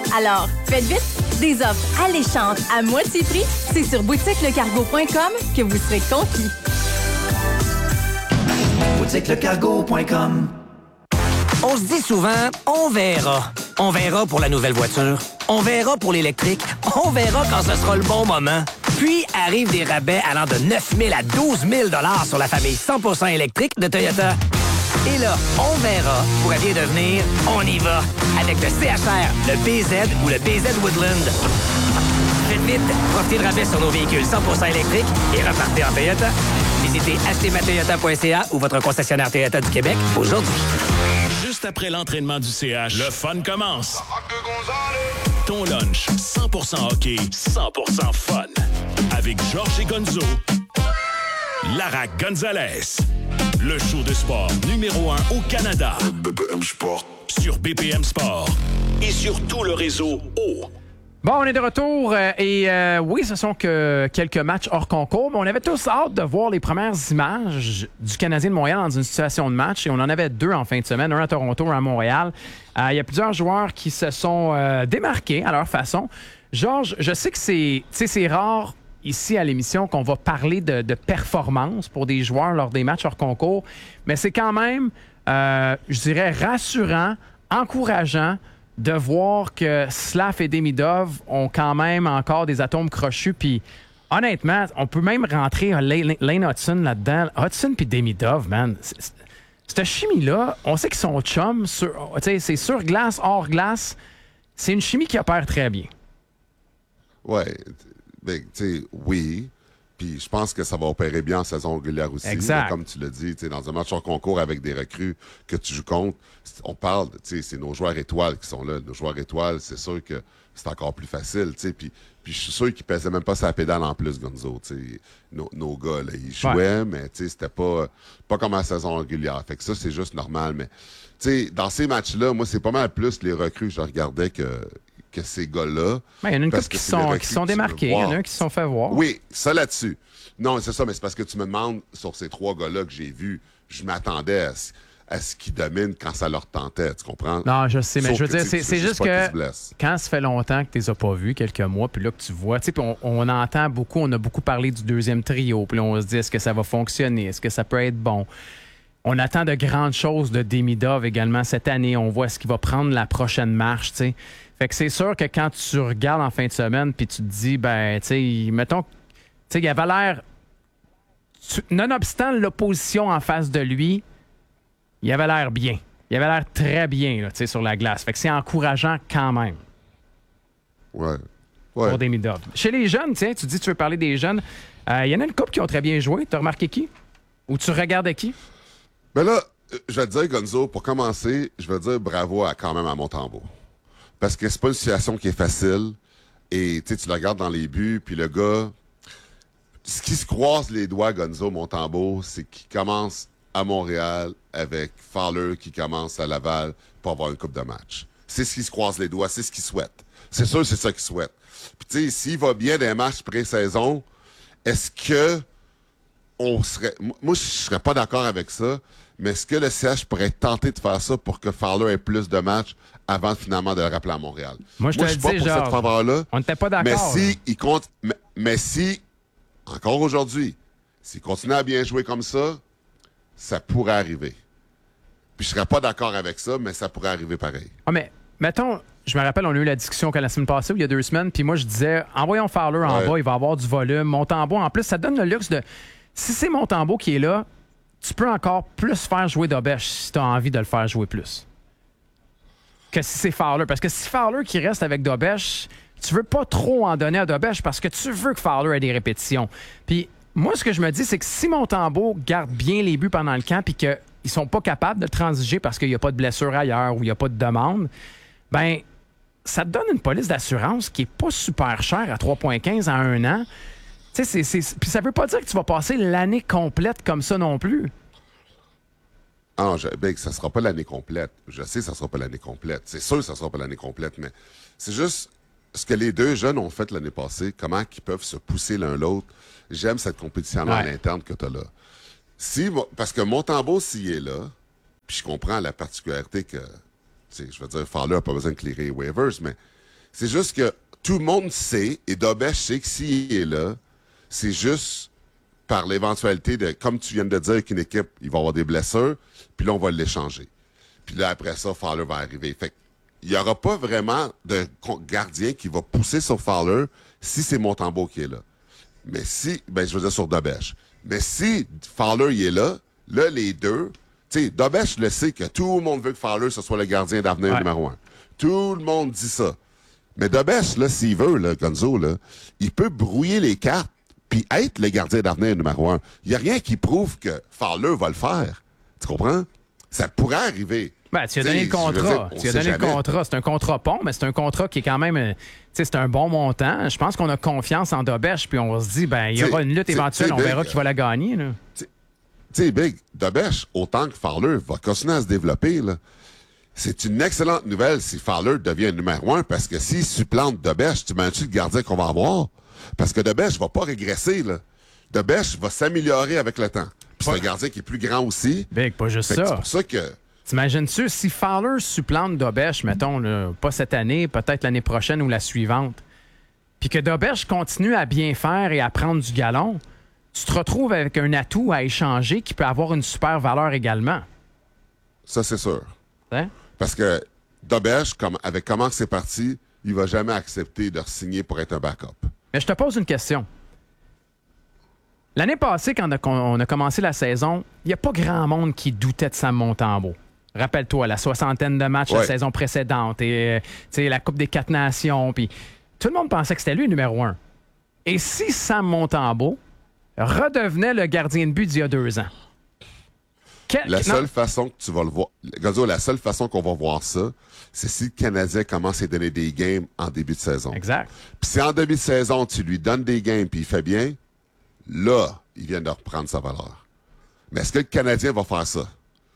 Alors, faites vite, des offres alléchantes à moitié prix, c'est sur boutiquelecargo.com que vous serez conquis. boutiquelecargo.com. On se dit souvent, on verra. On verra pour la nouvelle voiture. On verra pour l'électrique. On verra quand ce sera le bon moment. Puis arrivent des rabais allant de 9 000 à 12 000 $ sur la famille 100% électrique de Toyota. Et là, on verra pourrait bien devenir on y va avec le CHR, le BZ ou le BZ Woodland. Faites vite, profitez de rabais sur nos véhicules 100% électriques et repartez en Toyota. Visitez achetezmatoyota.ca ou votre concessionnaire Toyota du Québec aujourd'hui. Juste après l'entraînement du CH, le fun commence. Ton lunch, 100% hockey, 100% fun. Avec Georges et Gonzo, Lara Gonzalez. Le show de sport numéro 1 au Canada. BPM Sport. Sur BPM Sport. Et sur tout le réseau O. Bon, on est de retour et oui, ce sont que quelques matchs hors concours, mais on avait tous hâte de voir les premières images du Canadien de Montréal dans une situation de match et on en avait deux en fin de semaine, un à Toronto, un à Montréal. Il y a plusieurs joueurs qui se sont démarqués à leur façon. Georges, je sais que c'est rare ici à l'émission qu'on va parler de performance pour des joueurs lors des matchs hors concours, mais c'est quand même, je dirais, rassurant, encourageant de voir que Slav et Demidov ont quand même encore des atomes crochus. Puis honnêtement, on peut même rentrer Lane Hudson là-dedans. Hudson puis Demidov, man, cette chimie-là, on sait qu'ils sont chums. C'est sur glace, hors glace. C'est une chimie qui opère très bien. Ouais, ben, tu sais, oui. Puis je pense que ça va opérer bien en saison régulière aussi. Exact. Mais comme tu l'as dit, dans un match en concours avec des recrues que tu joues contre, on parle, c'est nos joueurs étoiles qui sont là. Nos joueurs étoiles, c'est sûr que c'est encore plus facile. Puis je suis sûr qu'ils pesaient même pas sa pédale en plus, Gonzo. Nos gars, là, ils jouaient, mais c'était pas comme en saison régulière. Fait que ça, c'est juste normal. Mais dans ces matchs-là, moi, c'est pas mal plus les recrues que je regardais que ces gars-là. Il y en a une couple qui sont démarqués. Il y en a un qui se sont fait voir. Oui, ça là-dessus. Non, c'est ça, mais c'est parce que tu me demandes sur ces trois gars-là que j'ai vus, je m'attendais à ce qu'ils dominent quand ça leur tentait, tu comprends? Non, je sais, mais Sauf je veux dire, c'est juste que quand ça fait longtemps que tu les as pas vus, quelques mois, puis là que tu vois, tu sais, puis on entend beaucoup, on a beaucoup parlé du deuxième trio, puis là, on se dit, est-ce que ça va fonctionner? Est-ce que ça peut être bon? On attend de grandes choses de Demidov également cette année. On voit ce qu'il va prendre la prochaine marche, tu sais. Fait que c'est sûr que quand tu regardes en fin de semaine puis tu te dis, ben, tu sais, mettons, tu sais, il avait l'air, nonobstant l'opposition en face de lui, il avait l'air bien. Il avait l'air très bien, là, tu sais, sur la glace. Fait que c'est encourageant quand même. Ouais. Pour Demidov. Chez les jeunes, tiens, tu dis que tu veux parler des jeunes. Il y en a une couple qui ont très bien joué. Tu as remarqué qui? Ou tu regardais qui? Ben là, je vais te dire, Gonzo, pour commencer, je vais dire bravo quand même à Montembeault. Parce que c'est pas une situation qui est facile. Et tu le regardes dans les buts, puis le gars, ce qui se croise les doigts, Gonzo, Montembeault, c'est qu'il commence à Montréal avec Fowler qui commence à Laval pour avoir une coupe de match. C'est ce qui se croise les doigts, c'est ce qu'il souhaite. C'est sûr, c'est ça qu'il souhaite. Puis tu sais, s'il va bien dans les matchs pré-saison, est-ce que on serait... Moi, je serais pas d'accord avec ça, mais est-ce que le CH pourrait tenter de faire ça pour que Fowler ait plus de matchs avant finalement de le rappeler à Montréal? Moi, je te suis le pas dis, pour cette faveur-là. On n'était pas d'accord. Mais si il compte, mais si, encore aujourd'hui, s'il continue à bien jouer comme ça pourrait arriver. Puis je serais pas d'accord avec ça, mais ça pourrait arriver pareil. Ah, mais mettons, je me rappelle, on a eu la discussion la semaine passée, ou il y a 2 semaines, puis moi, je disais, envoyons Fowler en bas, il va avoir du volume. Montembeault, en plus, ça donne le luxe de... Si c'est Montembeault qui est là, tu peux encore plus faire jouer Dobèche si tu as envie de le faire jouer plus. Que si c'est Fowler. Parce que si Fowler qui reste avec Dobèche, tu veux pas trop en donner à Dobèche parce que tu veux que Fowler ait des répétitions. Puis moi, ce que je me dis, c'est que si Montembeault garde bien les buts pendant le camp puis qu'ils sont pas capables de transiger parce qu'il n'y a pas de blessure ailleurs ou il n'y a pas de demande, ben ça te donne une police d'assurance qui est pas super chère à 3,15 à 1 an. Tu sais, puis ça veut pas dire que tu vas passer l'année complète comme ça non plus. Ah non, ça sera pas l'année complète. Je sais que ça sera pas l'année complète. C'est sûr que ça sera pas l'année complète, mais c'est juste ce que les deux jeunes ont fait l'année passée, comment ils peuvent se pousser l'un l'autre. J'aime cette compétition-là à l'interne que tu as là. Parce que Montembeault, s'il est là, puis je comprends la particularité que, je veux dire, Fowler n'a pas besoin de clearer les waivers, mais C'est juste que tout le monde sait, et Dobèche sait que s'il est là, c'est juste par l'éventualité de, comme tu viens de dire, qu'une équipe, il va avoir des blessures, puis là, on va l'échanger. Puis là, après ça, Fowler va arriver. Fait il n'y aura pas vraiment de gardien qui va pousser sur Fowler si c'est Montembeault qui est là. Mais si, je veux dire sur Dobèche. Mais si Fowler, il est là, les deux, tu sais, Dobèche le sait que tout le monde veut que Fowler, ce soit le gardien d'avenir numéro 1. Tout le monde dit ça. Mais Dobèche, là, s'il veut, là, Gonzo, là, il peut brouiller les cartes puis être le gardien d'avenir numéro 1. Il n'y a rien qui prouve que Fowler va le faire. Tu comprends? Ça pourrait arriver. Tu as donné le contrat. Tu as donné le contrat. C'est un contrat pont, mais c'est un contrat qui est quand même... c'est un bon montant. Je pense qu'on a confiance en Dobèche, puis on se dit, il y aura une lutte éventuelle, on verra qui va la gagner. Tu sais, Big, Dobèche, autant que Fowler, va continuer à se développer, là. C'est une excellente nouvelle si Fowler devient numéro 1, parce que s'il supplante Dobèche, tu imagines le gardien qu'on va avoir? Parce que Dobèche va pas régresser, là. Dobèche va s'améliorer avec le temps. Puis c'est un gardien qui est plus grand aussi. Big, pas juste ça. C'est pour ça que... T'imagines-tu, si Fowler supplante Dobèche, mettons, là, pas cette année, peut-être l'année prochaine ou la suivante, puis que Dobèche continue à bien faire et à prendre du galon, tu te retrouves avec un atout à échanger qui peut avoir une super valeur également. Ça, c'est sûr. Hein? Parce que Dobèche, avec comment c'est parti, il va jamais accepter de signer pour être un backup. Mais je te pose une question. L'année passée, quand on a commencé la saison, il n'y a pas grand monde qui doutait de Sam Montembeault. Rappelle-toi, la 60aine de matchs la saison précédente et la Coupe des 4 Nations. Puis tout le monde pensait que c'était lui le numéro 1. Et si Sam Montembeault redevenait le gardien de but d'il y a 2 ans? La seule façon que tu vas le voir, Gonzo, la seule façon qu'on va voir ça, c'est si le Canadien commence à donner des games en début de saison. Exact. Puis si en début de saison, tu lui donnes des games puis il fait bien, là, il vient de reprendre sa valeur. Mais est-ce que le Canadien va faire ça?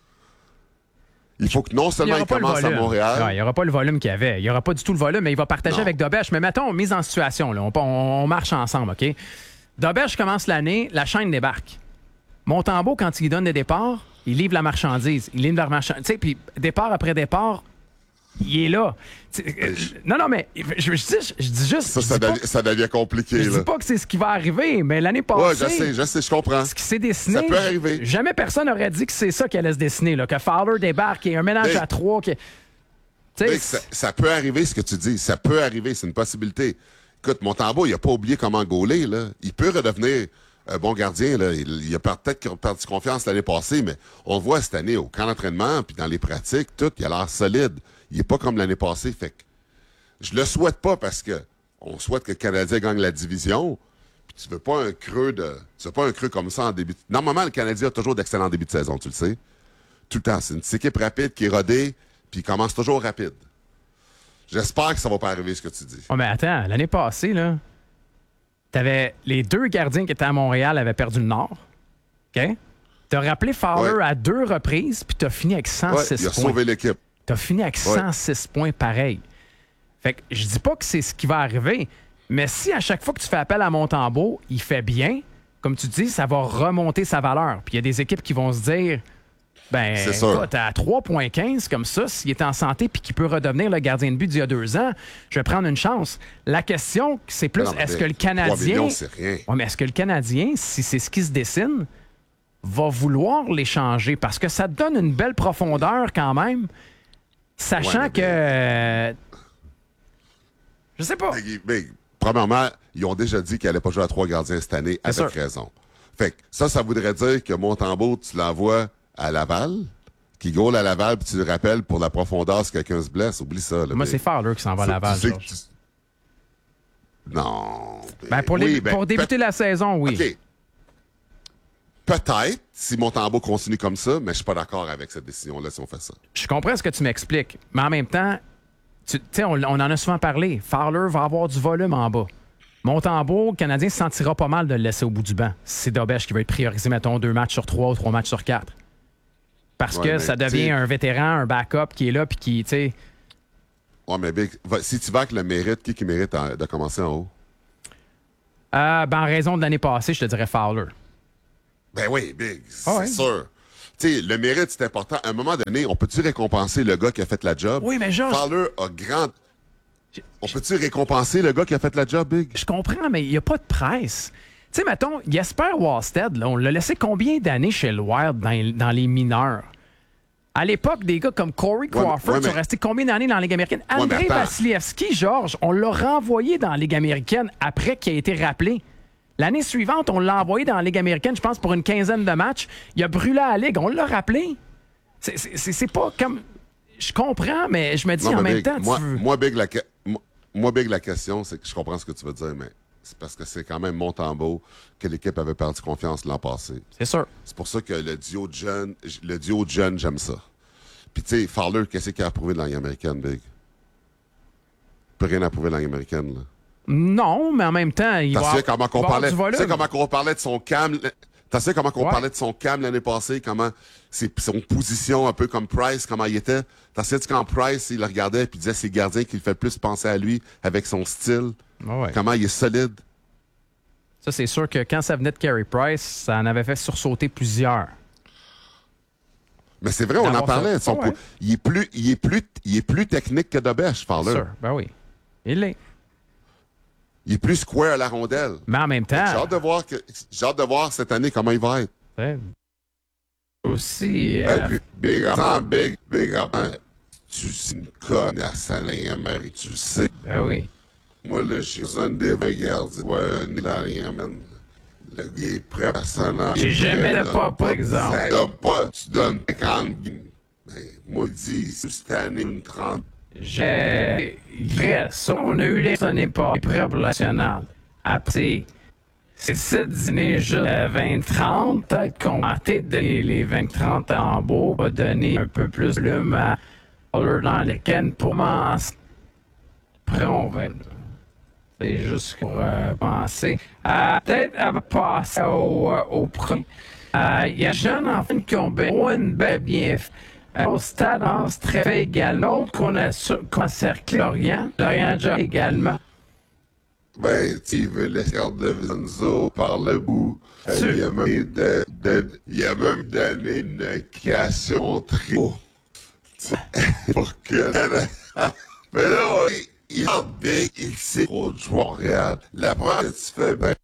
Il faut que non seulement il commence à Montréal... Non, il n'y aura pas le volume qu'il y avait. Il n'y aura pas du tout le volume, mais il va partager avec Dobèche. Mais mettons, mise en situation, là, on marche ensemble, OK? Dobèche commence l'année, la chaîne débarque. Montembeault, quand il donne des départs, il livre la marchandise. Il livre la marchandise. Tu sais, puis départ après départ, il est là. Non, mais je dis juste... Ça devient compliqué. Je dis pas que c'est ce qui va arriver, mais l'année passée... Oui, je sais, je comprends. Ce qui s'est dessiné... Ça peut arriver. Jamais personne n'aurait dit que c'est ça qui allait se dessiner, là, que Fowler débarque, qu'il y ait un ménage à 3... Ça peut arriver, ce que tu dis. Ça peut arriver, c'est une possibilité. Écoute, Montembeault, il n'a pas oublié comment gauler, là. Il peut redevenir un bon gardien, là. Il a peut-être perdu confiance l'année passée, mais on le voit cette année au camp d'entraînement, puis dans les pratiques, tout, il a l'air solide. Il n'est pas comme l'année passée, fait que je le souhaite pas parce que on souhaite que le Canadien gagne la division, puis tu veux pas un creux comme ça en début. Normalement, le Canadien a toujours d'excellents débuts de saison, tu le sais. Tout le temps. C'est une équipe rapide qui est rodée, puis il commence toujours rapide. J'espère que ça va pas arriver, ce que tu dis. Oh, mais attends, l'année passée, là, t'avais les 2 gardiens qui étaient à Montréal avaient perdu le Nord. OK? T'as rappelé Fowler à 2 reprises, puis t'as fini avec 106 points. Il a sauvé l'équipe. T'as fini avec 106 points pareil. Fait que je dis pas que c'est ce qui va arriver, mais si à chaque fois que tu fais appel à Montembeault, il fait bien, comme tu dis, ça va remonter sa valeur. Puis il y a des équipes qui vont se dire, écoute, à 3,15 comme ça, s'il est en santé puis qu'il peut redevenir le gardien de but d'il y a 2 ans, je vais prendre une chance. La question, c'est plus, est-ce que le Canadien... 3 millions, c'est rien. Ouais, mais est-ce que le Canadien, si c'est ce qui se dessine, va vouloir l'échanger? Parce que ça te donne une belle profondeur quand même. Sachant que... Je sais pas. Mais, premièrement, ils ont déjà dit qu'ils n'allaient pas jouer à 3 gardiens cette année, avec raison. Fait que ça voudrait dire que Montembeault, tu l'envoies à Laval, qui goal à Laval, puis tu le rappelles pour la profondeur si quelqu'un se blesse. Oublie ça. Là, moi, c'est Fowler qui s'en va à Laval, Georges. Non. Pour débuter la saison, oui. OK. Peut-être, si Montembeault continue comme ça, mais je suis pas d'accord avec cette décision-là si on fait ça. Je comprends ce que tu m'expliques, mais en même temps, tu sais, on en a souvent parlé. Fowler va avoir du volume en bas. Montembeault, le Canadien se sentira pas mal de le laisser au bout du banc. C'est Dobèche qui va être priorisé, mettons, 2 matchs sur 3 ou 3 matchs sur 4. Parce que ça devient un vétéran, un backup qui est là puis qui, tu sais... Ouais, mais Big, si tu vas avec le mérite, qui mérite de commencer en haut? En raison de l'année passée, je te dirais Fowler. Ben oui, Big, c'est sûr. Tu sais, le mérite, c'est important. À un moment donné, on peut-tu récompenser le gars qui a fait la job? Oui, mais Georges... Fowler a grand... On peut-tu récompenser le gars qui a fait la job, Big? Je comprends, mais il n'y a pas de presse. Tu sais, mettons, Jesper Wallstedt, là, on l'a laissé combien d'années chez le Wild dans les mineurs? À l'époque, des gars comme Corey Crawford sont restés combien d'années dans la Ligue américaine? Andrei Vasilevski, Georges, on l'a renvoyé dans la Ligue américaine après qu'il ait été rappelé. L'année suivante, on l'a envoyé dans la Ligue américaine, je pense, pour une quinzaine de matchs. Il a brûlé à la Ligue. On l'a rappelé. C'est pas comme... Je comprends, mais je me dis en même temps... Moi, Big, la question, c'est que je comprends ce que tu veux dire, mais c'est parce que c'est quand même Montembeault que l'équipe avait perdu confiance l'an passé. C'est sûr. C'est pour ça que le duo de jeunes, j'aime ça. Puis, tu sais, Fowler, qu'est-ce qu'il a approuvé dans la Ligue américaine, Big? Peut rien approuver dans la Ligue américaine, là. Non, mais en même temps, il va Tu sais comment on parlait de son cam... Tu sais comment on parlait de son cam l'année passée, comment son position un peu comme Price, comment il était? Tu sais quand Price, il le regardait et il disait c'est le gardien qui le fait plus penser à lui avec son style, comment il est solide? Ça, c'est sûr que quand ça venait de Carey Price, ça en avait fait sursauter plusieurs. Mais c'est vrai, on en parlait. Il est plus technique que Dobèche, Fowler. Sûr, ben oui. Il l'est. Il est plus square à la rondelle. Mais en même temps... J'ai hâte de voir cette année comment il va être. Aussi... Big, tu es une connasse à l'Amérique, tu le sais. Ben oui. Moi, là, je suis un des regards. Le gars est prêt à s'en aller. J'ai jamais de pas, par exemple. Tu donnes 50. Mais moi, je dis, cette année, une 30. On a eu les années pas prêts pour la nationale. Après, c'est 7 dîners juste à 20-30. Peut-être qu'on va donner les 20-30 en beau, va donner un peu plus de volume à dans les cannes pour commencer. Après, on va... C'est juste pour penser. Peut-être à passer au premier. Il y a jeune enfant qui ont une belle bien faite. Au stade, on se très également. L'autre qu'on a cerclé, Lorient Job également. Ben, tu veux la carte de Vinzo par le bout. Il y a même donné une question trio. Pour que... Mais là, il a bien, il sait trop de Montréal. La première que tu fais, ben...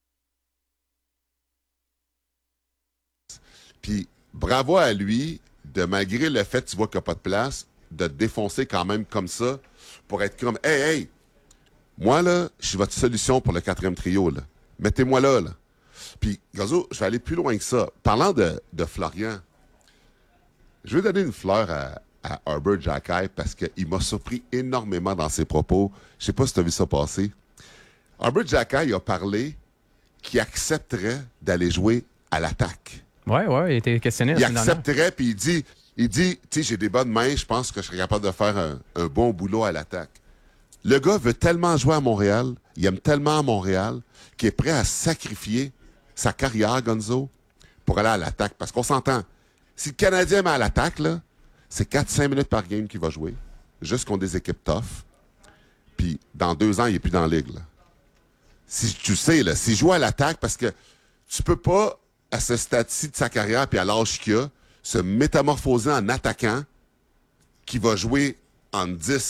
Puis, bravo à lui, de malgré le fait, tu vois qu'il n'y a pas de place, de te défoncer quand même comme ça, pour être comme, hey, moi, là, je suis votre solution pour le 4e trio, là. Mettez-moi là. Puis, Gazo, je vais aller plus loin que ça. Parlant de Florian, je vais donner une fleur à Herbert Jacquet parce qu'il m'a surpris énormément dans ses propos. Je sais pas si tu as vu ça passer. Herbert Jacquet, il a parlé qu'il accepterait d'aller jouer à l'attaque. Oui, il était questionné. Il accepterait, puis il dit, tu sais, j'ai des bonnes mains, je pense que je serais capable de faire un bon boulot à l'attaque. Le gars veut tellement jouer à Montréal, il aime tellement Montréal, qu'il est prêt à sacrifier sa carrière, Gonzo, pour aller à l'attaque. Parce qu'on s'entend, si le Canadien met à l'attaque, là, c'est 4-5 minutes par game qu'il va jouer, juste contre des équipes tough. Puis, dans 2 ans, il n'est plus dans la ligue, là. Si tu sais, là, s'il joue à l'attaque, parce que tu peux pas, à ce stade-ci de sa carrière, puis à l'âge qu'il a, se métamorphoser en attaquant qui va jouer en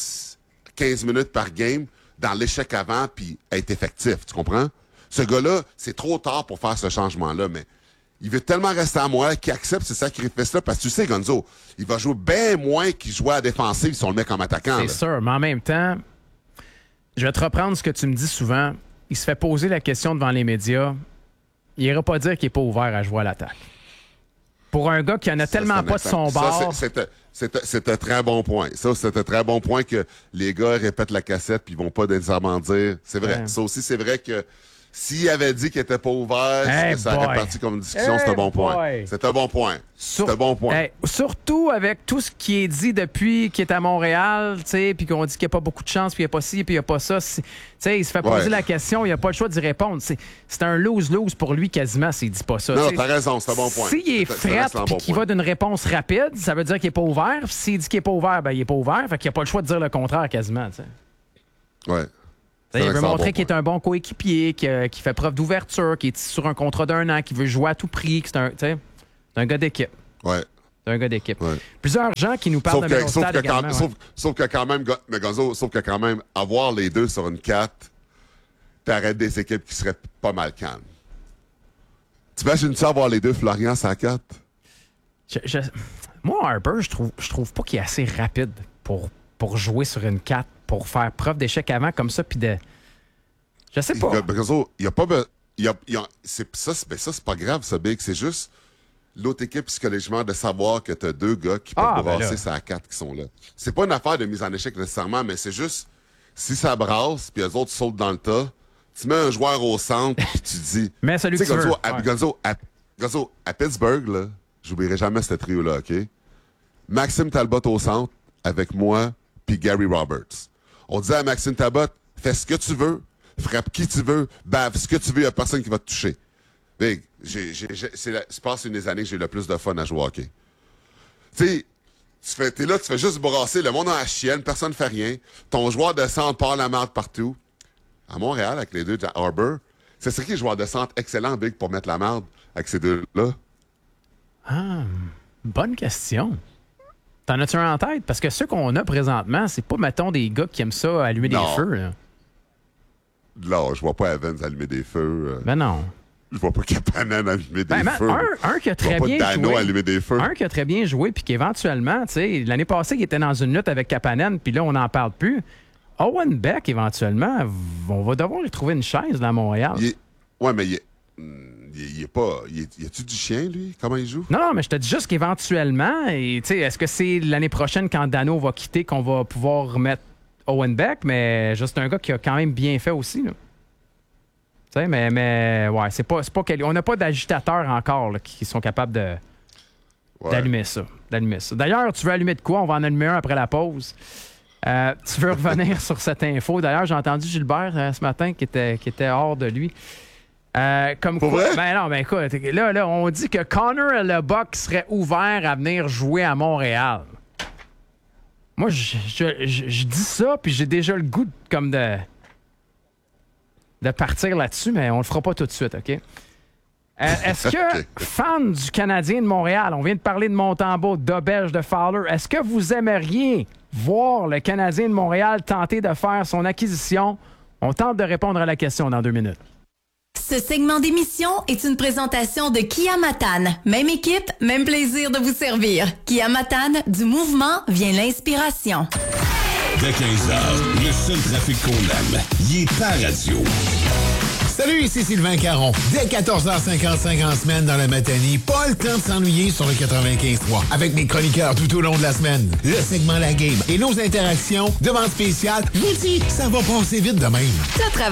10-15 minutes par game dans l'échec avant, puis être effectif, tu comprends? Ce gars-là, c'est trop tard pour faire ce changement-là, mais il veut tellement rester à Montréal qu'il accepte ce sacrifice-là, parce que tu sais, Gonzo, il va jouer bien moins qu'il jouait à défensive si on le met comme attaquant. C'est sûr, mais en même temps, je vais te reprendre ce que tu me dis souvent. Il se fait poser la question devant les médias. Il n'ira pas dire qu'il n'est pas ouvert à jouer à l'attaque. Pour un gars qui en a tellement pas de son bord... C'est un très bon point. Ça, c'est un très bon point que les gars répètent la cassette puis ils vont pas nécessairement dire. C'est vrai. Ouais. Ça aussi, c'est vrai que s'il avait dit qu'il était pas ouvert, ça aurait parti comme une discussion. C'est un bon point. C'est un bon point. C'est un bon point. Surtout avec tout ce qui est dit depuis qu'il est à Montréal, tu sais, puis qu'on dit qu'il n'y a pas beaucoup de chance, puis il n'y a pas ci, puis il n'y a pas ça. Tu sais, il se fait poser la question, il n'a pas le choix d'y répondre. C'est un lose-lose pour lui quasiment s'il ne dit pas ça. Non, t'as raison, c'est un bon point. S'il est fret et qu'il va d'une réponse rapide, ça veut dire qu'il n'est pas ouvert. S'il dit qu'il n'est pas ouvert, ben il n'est pas ouvert. Fait qu'il n'a pas le choix de dire le contraire quasiment. T'sais. Ouais. Il veut montrer qu'il est un bon coéquipier, qui fait preuve d'ouverture, qui est sur un contrat d'1 an, qui veut jouer à tout prix, que c'est un gars d'équipe. Ouais. C'est un gars d'équipe. Ouais. Plusieurs gens qui nous parlent de Middlestad également. Sauf que quand même, avoir les deux sur une 4, t'arrêtes des équipes qui seraient pas mal calmes. T'imagines-tu avoir les deux Florian sur la 4? Moi, Harper, je trouve pas qu'il est assez rapide pour jouer sur une 4, pour faire preuve d'échec avant comme ça, puis de... Je sais pas. Il y a pas... c'est pas grave, ça, Big. C'est juste l'autre équipe psychologiquement de savoir que t'as deux gars qui peuvent brasser sur la 4 qui sont là. C'est pas une affaire de mise en échec nécessairement, mais c'est juste si ça brasse, puis les autres sautent dans le tas, tu mets un joueur au centre, puis tu dis... Mais celui que tu veux. Gonzo, à Pittsburgh, là, j'oublierai jamais ce trio-là, OK? Maxime Talbot au centre, avec moi, puis Gary Roberts. On disait à Maxime Talbot, fais ce que tu veux, frappe qui tu veux, bave ce que tu veux, il n'y a personne qui va te toucher. Big, je pense une des années que j'ai eu le plus de fun à jouer au hockey. Tu sais, t'es là, tu fais juste brasser, le monde en la chienne, personne ne fait rien. Ton joueur de centre part la marde partout. À Montréal, avec les deux de Harbour, c'est ce qui est joueur de centre excellent, Big, pour mettre la marde avec ces deux-là. Ah, bonne question. T'en as-tu un en tête? Parce que ceux qu'on a présentement, c'est pas, mettons, des gars qui aiment ça allumer des feux. Là. Là, je vois pas Evans allumer des feux. Ben non. Je vois pas Kapanen allumer des feux. Un qui a très bien Dano joué. allumer des feux. Un qui a très bien joué, puis qu'éventuellement, tu sais, l'année passée, il était dans une lutte avec Kapanen, puis là, on n'en parle plus. Owen Beck, éventuellement, on va devoir lui trouver une chaise là, à Montréal. Ouais, mais il est pas... Y a-tu du chien, lui? Comment il joue? Non, mais je te dis juste qu'éventuellement, est-ce que c'est l'année prochaine, quand Dano va quitter, qu'on va pouvoir remettre Owen Beck? Mais juste un gars qui a quand même bien fait aussi, là. Tu sais, mais ouais, c'est pas on n'a pas d'agitateurs encore là, qui sont capables d'allumer ça. D'ailleurs, tu veux allumer de quoi? On va en allumer un après la pause. Tu veux revenir sur cette info? D'ailleurs, j'ai entendu Gilbert ce matin qui était hors de lui. Comme pour quoi? Vrai? Ben non, ben écoute, là, on dit que Connor Lebock serait ouvert à venir jouer à Montréal. Moi, je dis ça, puis j'ai déjà le goût de partir là-dessus, mais on le fera pas tout de suite, OK? Est-ce que, fan du Canadien de Montréal, on vient de parler de Montembeault, d'Auberge, de Fowler, est-ce que vous aimeriez voir le Canadien de Montréal tenter de faire son acquisition? On tente de répondre à la question dans 2 minutes. Ce segment d'émission est une présentation de Kia Matane. Même équipe, même plaisir de vous servir. Kia Matane, du mouvement vient l'inspiration. Dès 15h, le seul trafic qu'on aime, il est pas radio. Salut, ici Sylvain Caron. Dès 14h55 en semaine dans la matinée, pas le temps de s'ennuyer sur le 95.3. Avec mes chroniqueurs tout au long de la semaine, le segment La Game et nos interactions, demande spéciale, je vous dis, ça va passer vite de même.